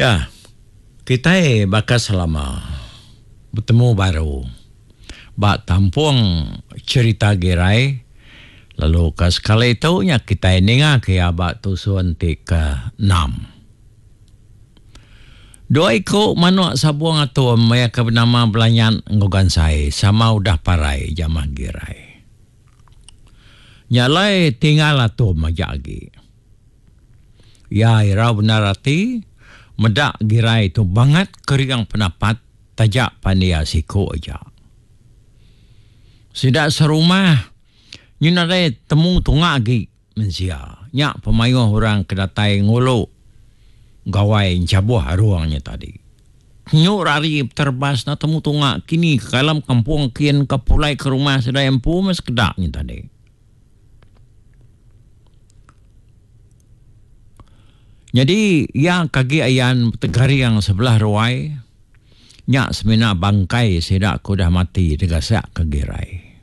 Ya, kita bakal selama bertemu baru. Bak tampung cerita gerai. Lalu ke sekali itu kita ingat ke abak tu suantik ke-6. Dua ikut manuk sabuang atau maya ke bernama belanyan ngogan saya sama udah parai jamah gerai. Nyalai tinggal atau majak lagi. Ya ira benar hati medak gerai tu banget keriang pendapat tajak pandai siku aja. Sidak serumah nyunadai temu tunga lagi mensia. Nyak pemayuh orang kedatai ngulu gawai cabuh ruangnya tadi. Nyuk rari terbas na temu tunga kini ke dalam kampung kian kapulai ke rumah sedai empu mas kedaknya tadi. Jadi yang kaki ayan tegari yang sebelah ruai nyak semena bangkai sedak aku dah mati degasak ke gerai.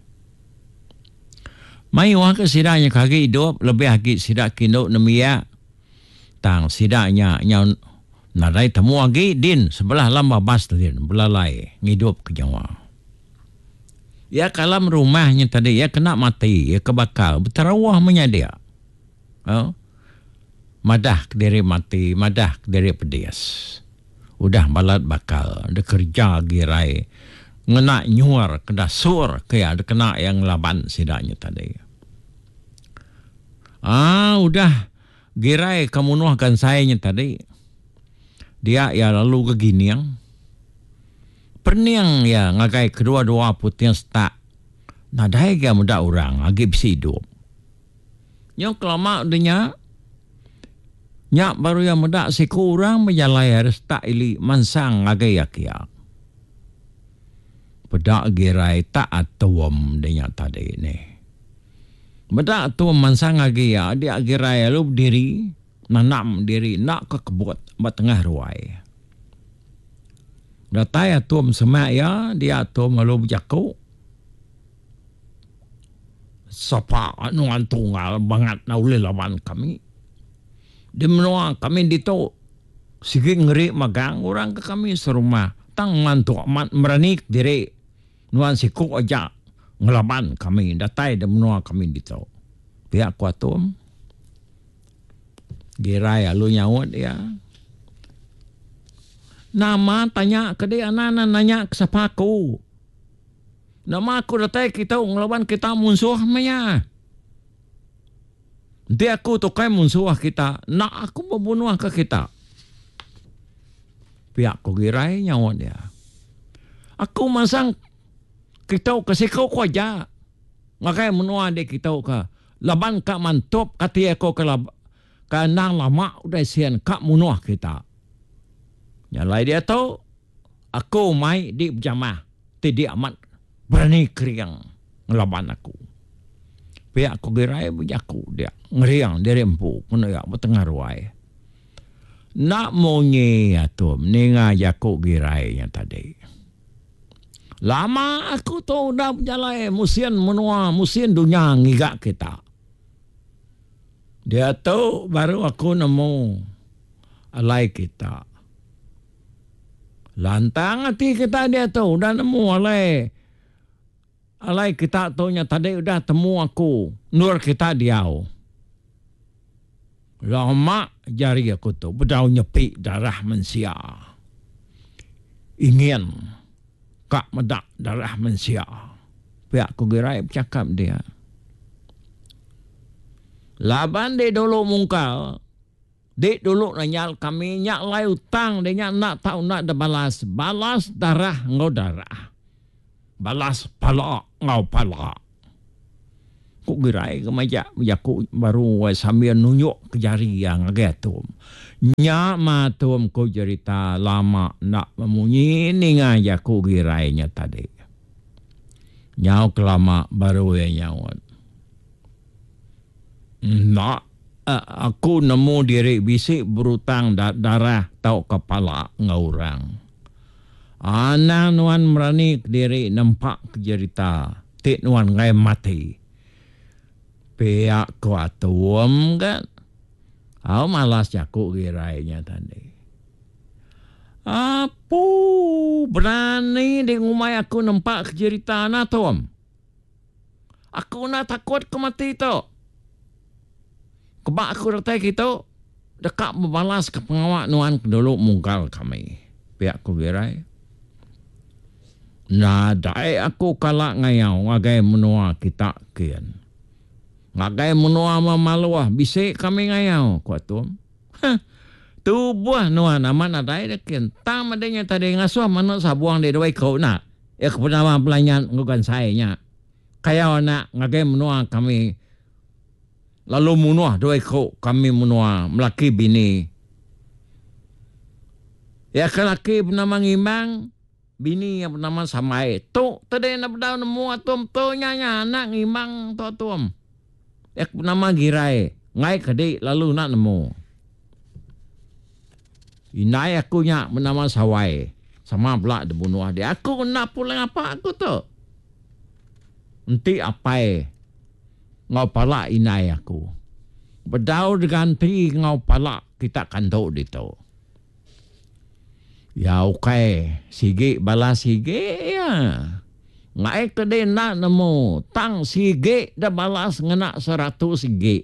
Mai wah ke sidaknya kaki hidup lebih lagi sidak kinduk nemia tang sidaknya nyau nadai temu lagi din sebelah lamba bas din belalai ngidup ke Jawa. Ya kalam rumahnya tadi ya kena mati ya kebakar berterawah menyadia. Madah kediri mati, madah kediri pedias. Udah balat bakal, ada kerja gerai. Ngena nyuar, kena sur, kaya ada kena yang laban sidaknya tadi. Udah gerai kamu nuahkan sayanya tadi. Dia ya lalu ke giniang. Perniang ya ngagai kedua-dua putih setak. Nadai ya muda orang, lagi bisa hidup. Yang kelama udahnya. Nyak baru yang muda si kurang menjalai harus tak ili mansang agak yakia. Pedak gerai tak atuam dia tadi ni. Bedak atuam mansang agak ya dia gerai lu berdiri nanam diri nak ke kebut bat tengah ruai. Datai atuam semak ya dia atuam lalu berjaku. Sapa nuan tunggal bangat nauli lawan kami. Di menua kami dito sige ngeri magang orang ke kami serumah tang mantu amat meranik diri nuan siku aja ngelaban kami datai di menua kami dito pihak kuatum gerai alu nyawat ya nama tanya ke dia anak nanya ke siapa aku nama aku datai kita ngelaban kita musuh maya. Dia aku tokai musuh kita. Nak aku membunuh ke kita. Pihak ku gerai nyawa dia. Aku masang kita kasih kau aja. Ngakai menua dia kita ke. Laban kak mantop kati aku ke nang lama udah sian kak munuh kita. Nyalai dia tahu. Aku mai di berjamah. Tidak amat berani keriang ngelaban aku. Pihak ku gerai berjaku dia. Ngeriang dari empu. Kena bertengah ruai. Nak monye tu. Meninggal jaku gerainya tadi. Lama aku tu dah berjalan. Musim menua. Musim dunia ngigak kita. Dia tu baru aku nemu. Alai kita. Lantang hati kita dia tu. Dah nemu alai kita taunya tadi udah temu aku. Nur kita diau. Lama jari aku tu. Bedau nyepi darah mensia. Ingin. Kak medak darah mensia. Pihak ku gerai bercakap dia. Laban dia dulu mungkal. Dia dulu nanyal kami. Nyak lai utang. Dia nyak nak tahu nak ada balas. Balas darah ngau darah. Balas pala ngau pala. Ku gerai ke majak ku baru sambil nunjuk ke jari yang agak tu. Nya matum ku cerita lama nak memunyi ninga ya ku gerainya tadi. Nyau kelama baru yang nyawat. Nak aku nemu diri bisik berutang darah tau kepala ngaurang. Anak nuan merani diri nampak kejerita. Tik nuan ngai mati. Pihak kuatuam kan. Aku malas jaku girainya tadi. Apa berani di ngumai aku nampak cerita na Tom. Aku nak takut ke mati tu. Kebak aku ratai kita dekat membalas ke pengawak nuan dulu mungkal kami. Pihak ku gerai. Nah, dai aku kalak ngayau ngagai menua kita kian. Ngagai menua mamaluah bisik kami ngayau kuat Tom. Tu buah nuan aman adai dekian. Tam adanya tadi ngasuh mana sabuang di doi kau nak. Ya kepada pelanyan ngugan saya nya. Kaya nak ngagai menua kami. Lalu menua doi kau kami menua melaki bini. Ya kelaki bernama ngimang. Bini yang bernama Samai. Tu tadi nak berdau nemu atom tu nyanya anak ngimang tu atom. Ya bernama Girai. Ngai kedik lalu nak nemu. Inai aku nya bernama Sawai. Sama pula dibunuh dia. Aku nak pulang apa aku tu? Nanti apa ngau pala inai aku. Berdau diganti ngau pala kita kantuk di tu. Ya okay. Sige balas sige ya. Ngai kedai nak nemu. Tang sige dah balas ngena 100 sige.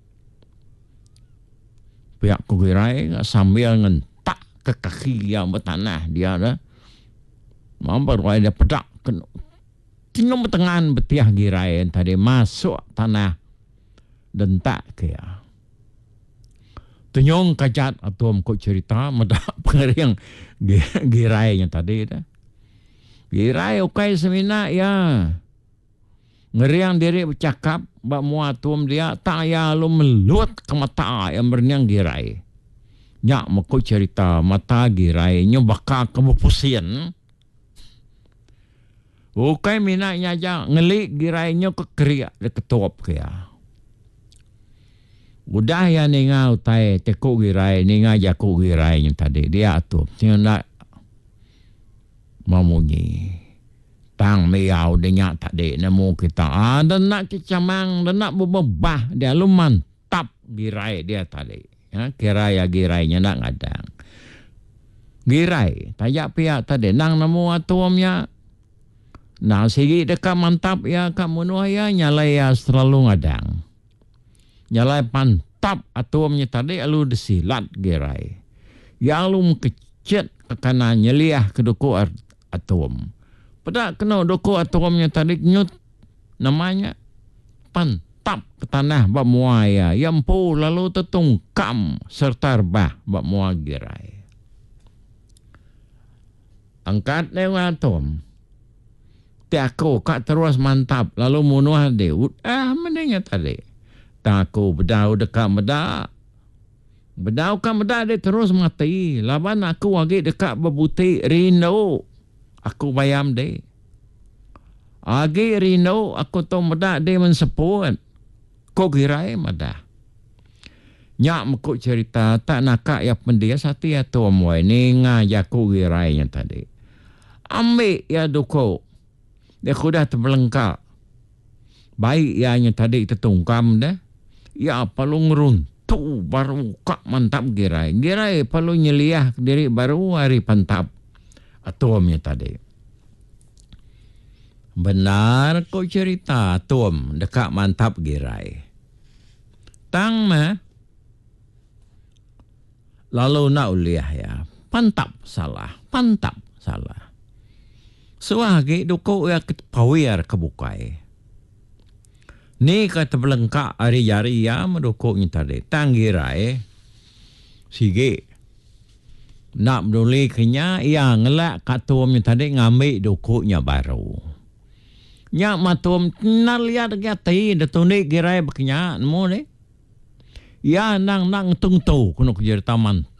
Pihak kugirai sambil ngentak ke kaki yang bertanah dia dah. Mampu dia pedak. Tinggal bertengan betiah girai tadi masuk tanah. Dan tak kaya. Tunyong kajat atau kau cerita medak pengering girai yang tadi dah. Girai okay semina ya. Ngeriang diri bercakap bak muatum dia tak ya lu melut ke mata yang berniang girai. Nyak mau cerita mata girai nyo bakal kamu pusian. Okay minaknya aja ngelik girai nyo ke kriak de ketuap kaya. Udah ya ninga utai tekuk girai ninga jakuk girai yang tadi dia atup dia nak mamunyi tang miau dia tadi nemu kita dan nak kecamang dan nak bebah dia lu mantap girai dia tadi ya girai ya girainya nak ngadang girai tayak pihak tadi nang nemu atomnya nah sigi dekat mantap ya kamu nuaya nyalai ya selalu ngadang nyalai pantap atomnya tadi lalu disilat gerai. Yang lu kecet ke kanan nyeliah ke doko atom. Pada kena doko atomnya tadi nyut namanya pantap ke tanah bak muaya. Yang po lalu tertungkam serta rebah bak muaya gerai. Angkat lewat atom. Tiako kak terus mantap lalu munuah dia. Menanya tadi. Aku bedau dekat medak. Bedau kan medak dia terus mati. Laban aku lagi dekat berbutik Rino. Aku bayam dia. Agi Rino aku tahu medak dia menseput. Kau kira medak. Nyak mekuk cerita tak nakak ya pendia satu ya tu amuai. Ni ngajak aku kira yang tadi. Ambil ya duko. Dia kudah terbelengkak. Baik ya yang tadi tertungkam dah. Ya palu ngeruntu baru kak mantap girai. Girai palu nyeliah diri baru hari pantap atomnya tadi. Benar kau cerita atom dekat mantap girai. Tang mah. Lalu nak uliah ya. Pantap salah. Pantap salah. Suagi duko ya pawir kebukai. Ni kata belengkak hari-hari ya mendukungnya tadi. Tanggirai. Sige. Nak berduli kenya. Ya ngelak katumnya tadi ngambil dukuknya baru. Nyak matum. Nak lihat kati. Datunik girai berkenya. Nemu ni. Ya nang tung tu. Kena kerja taman.